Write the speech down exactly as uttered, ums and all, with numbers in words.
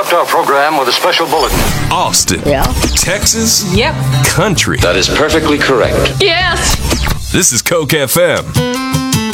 interrupt our program with a special bulletin. Austin. Yeah. Texas. Yep. Country. That is perfectly correct. Yes. This is Coke F M.